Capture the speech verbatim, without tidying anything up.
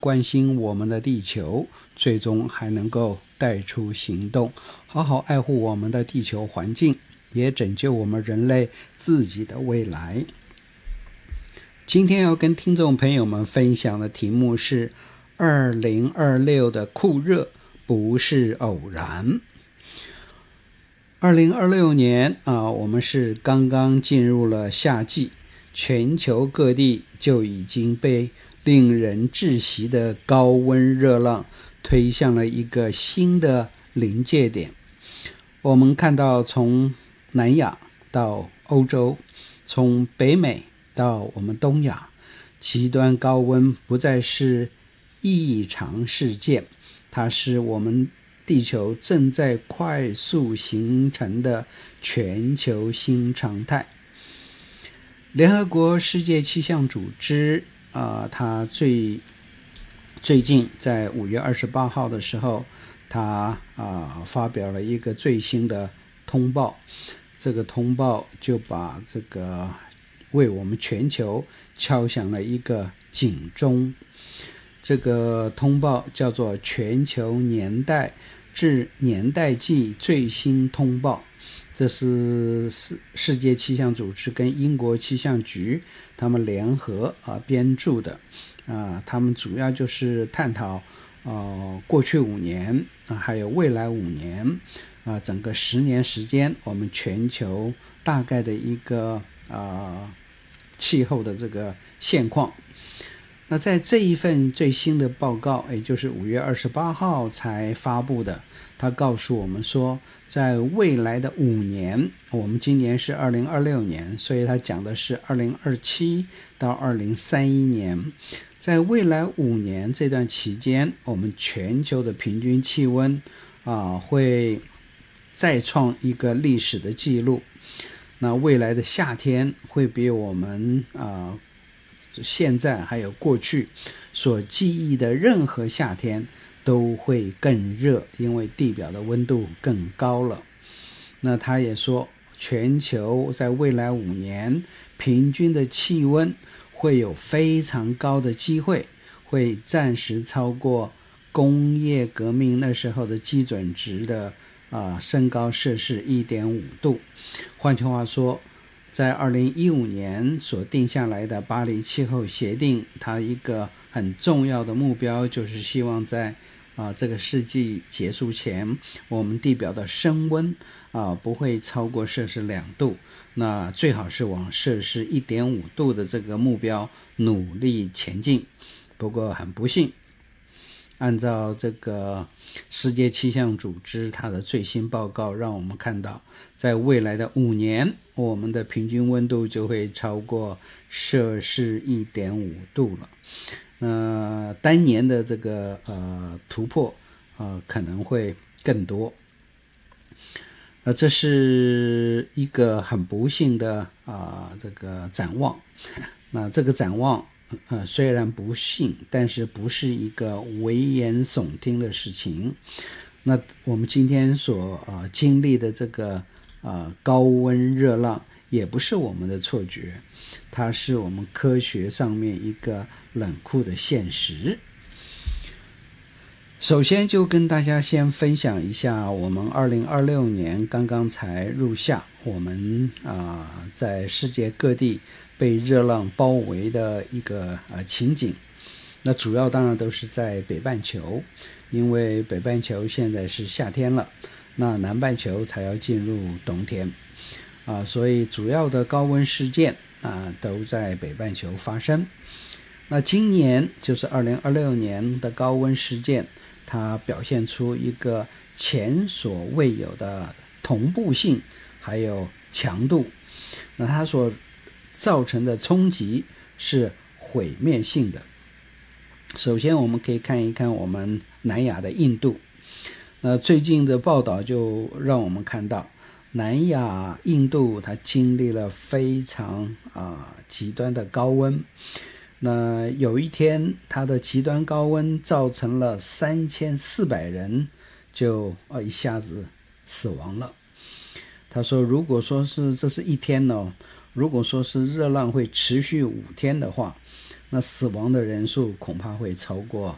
关心我们的地球，最终还能够带出行动，好好爱护我们的地球环境，也拯救我们人类自己的未来。今天要跟听众朋友们分享的题目是二零二六的酷热不是偶然。二零二六年啊，我们是刚刚进入了夏季，全球各地就已经被令人窒息的高温热浪推向了一个新的临界点。我们看到从南亚到欧洲，从北美到我们东亚，极端高温不再是异常事件，它是我们地球正在快速形成的全球新常态。联合国世界气象组织啊、呃，它最最近在五月二十八号的时候，它啊、呃、发表了一个最新的通报。这个通报就把这个为我们全球敲响了一个警钟。这个通报叫做全球年代至年代记最新通报，这是世界气象组织跟英国气象局他们联合啊编著的啊，他们主要就是探讨呃过去五年啊还有未来五年啊整个十年时间我们全球大概的一个啊气候的这个现况。那在这一份最新的报告，也就是五月二十八号才发布的，它告诉我们说，在未来的五年，我们今年是二零二六年，所以它讲的是二零二七到二零三一年，在未来五年这段期间，我们全球的平均气温啊会再创一个历史的记录。那未来的夏天会比我们啊现在还有过去所记忆的任何夏天都会更热，因为地表的温度更高了。那他也说，全球在未来五年平均的气温会有非常高的机会，会暂时超过工业革命那时候的基准值的啊、呃、升高摄氏 一点五度。换句话说，在二零一五年所定下来的巴黎气候协定，它一个很重要的目标就是希望在啊、呃、这个世纪结束前，我们地表的升温啊、呃、不会超过摄氏两度，那最好是往摄氏 一点五度的这个目标努力前进。不过很不幸，按照这个世界气象组织它的最新报告，让我们看到在未来的五年，我们的平均温度就会超过摄氏 一点五度了。那单年的这个呃突破呃可能会更多。那这是一个很不幸的啊、呃、这个展望。那这个展望呃，虽然不幸，但是不是一个危言耸听的事情。那我们今天所呃经历的这个呃高温热浪，也不是我们的错觉，它是我们科学上面一个冷酷的现实。首先就跟大家先分享一下，我们二零二六年刚刚才入夏，我们啊、呃、在世界各地被热浪包围的一个呃情景。那主要当然都是在北半球，因为北半球现在是夏天了，那南半球才要进入冬天啊、呃，所以主要的高温事件啊、呃、都在北半球发生。那今年就是二零二六年的高温事件，它表现出一个前所未有的同步性还有强度。那它所造成的冲击是毁灭性的。首先我们可以看一看我们南亚的印度。那最近的报道就让我们看到，南亚印度它经历了非常啊、呃、极端的高温。那有一天，它的极端高温造成了三千四百人就呃一下子死亡了。他说，如果说是这是一天呢，如果说是热浪会持续五天的话，那死亡的人数恐怕会超过